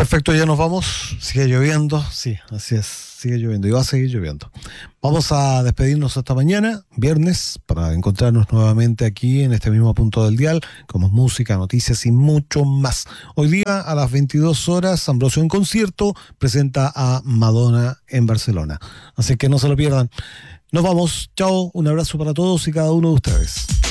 Perfecto, ya nos vamos. Sigue lloviendo, sí, así es, sigue lloviendo y va a seguir lloviendo. Vamos a despedirnos hasta mañana, viernes, para encontrarnos nuevamente aquí en este mismo punto del dial, con más música, noticias y mucho más. Hoy día a las 22 horas, Ambrosio en concierto presenta a Madonna en Barcelona. Así que no se lo pierdan. Nos vamos, chao, un abrazo para todos y cada uno de ustedes.